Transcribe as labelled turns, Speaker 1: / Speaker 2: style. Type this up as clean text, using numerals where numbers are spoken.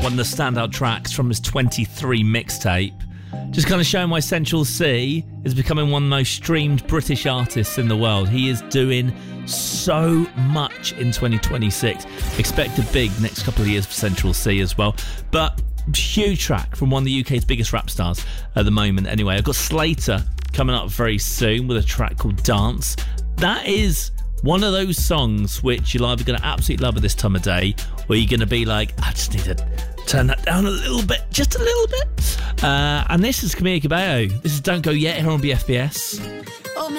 Speaker 1: one of the standout tracks from his 23 mixtape. Just kind of showing why Central C is becoming one of the most streamed British artists in the world. He is doing so much in 2026. Expect a big next couple of years for Central C as well. But huge track from one of the UK's biggest rap stars at the moment. Anyway, I've got Slater coming up very soon with a track called Dance. That is one of those songs which you're either going to absolutely love at this time of day, or you're going to be like, I just need to turn that down a little bit, just a little bit. And this is Camila Cabello. This is Don't Go Yet here on BFBS.